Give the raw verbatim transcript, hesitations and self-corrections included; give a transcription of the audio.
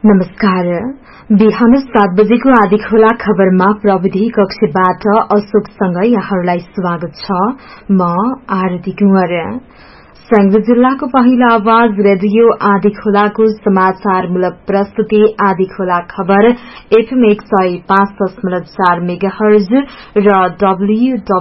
नमस्कार। बिहान सात बजेको आदि खोला खबरमा प्रविधि कक्षबाट अशोकसँग यहाँहरूलाई स्वागत छ। म आरती कुंवर। संघ जिल्लाको पहिलो आवाज रेडियो आदि खोलाको समाचारमूलक प्रस्तुति आदि खोला खबर एफएम एक सय पाँच दशमलव चार मेगाहर्ज र डब्ल्यू